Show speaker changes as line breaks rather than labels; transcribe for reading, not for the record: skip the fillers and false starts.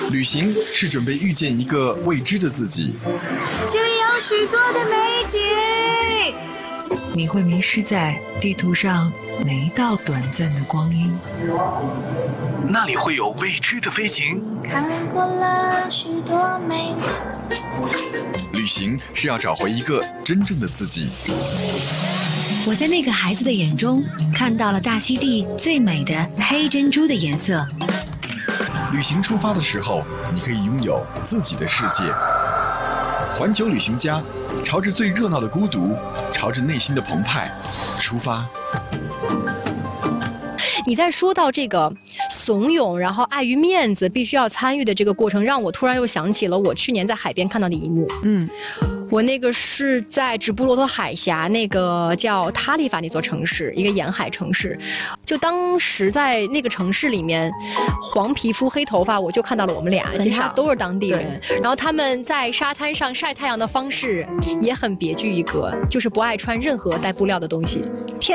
旅行是准备遇见一个未知的自己。
这里有许多的美景，
你会迷失在地图上每一道短暂的光阴。
那里会有未知的飞行。
看过了许多美景。
旅行是要找回一个真正的自己。
我在那个孩子的眼中看到了大溪地最美的黑珍珠的颜色。
旅行出发的时候，你可以拥有自己的世界。环球旅行家，朝着最热闹的孤独，朝着内心的澎湃出发。
你在说到这个怂恿，然后碍于面子必须要参与的这个过程，让我突然又想起了我去年在海边看到的一幕。我那个是在直布罗陀海峡，那个叫塔里法那座城市，一个沿海城市。就当时在那个城市里面，黄皮肤黑头发，我就看到了我们俩，其他都是当地人。然后他们在沙滩上晒太阳的方式也很别具一格，就是不爱穿任何带布料的东西。